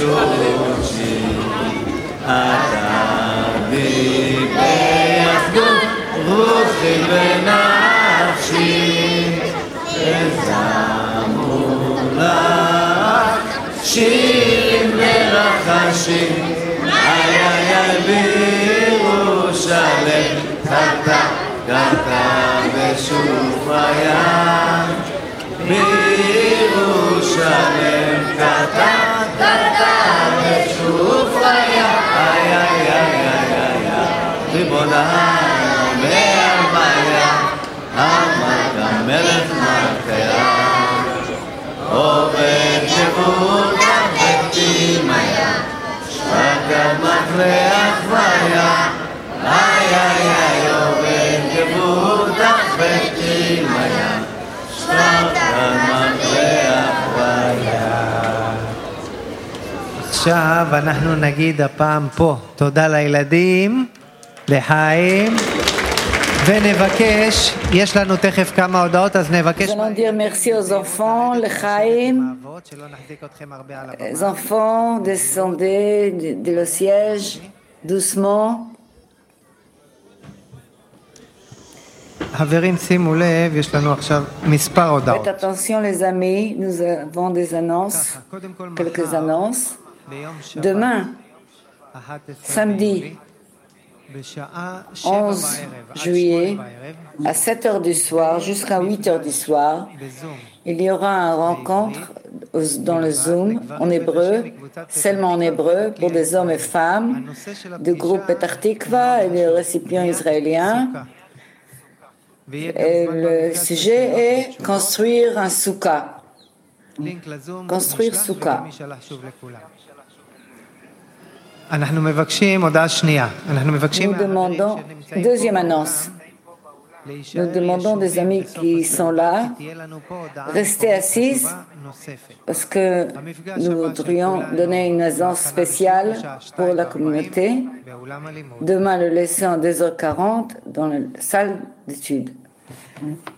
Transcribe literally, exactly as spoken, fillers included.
שושי, אתה בי ביחדות רוחי ונפשי, וזמרו לך שירים ורחשים, איי איי איי בירושלם, קרתה קרתה בשופיה, בירושלם קרתה קרתה בשופיה, איי איי איי איי איי ריבונה מאלמיה, המלכה מלך מלכיה, עובד שבותה ותימיה, שפקת מפרח ויה, איי איי איי עובד שבותה ותימיה, שפקת מפרח ויה. עכשיו אנחנו נגיד הפעם פה תודה לילדים, לחיים, ונבקש, יש לנו תכף כמה הודעות, אז נבקש... Nous allons dire merci aux enfants, לחיים. Les enfants, descendez de, de le siège, doucement. חברים, שימו לב, יש לנו עכשיו מספר הודעות. Faites attention les amis, nous avons des annonces, quelques annonces. Demain, samedi, onze juillet, à sept heures du soir jusqu'à huit heures du soir, il y aura une rencontre dans le Zoom en hébreu, seulement en hébreu, pour des hommes et femmes du groupe Petah Tikva et des récipients israéliens. Et le sujet est construire un soukha. Construire soukha. אנחנו מבקשים הודעה שנייה. אנחנו מבקשים... Nous demandons, deuxième annonce, nous demandons des amis qui sont là, restez assis parce que nous voudrions donner une annonce spéciale pour la communauté. Demain, le leçon à deux heures quarante dans la salle d'études.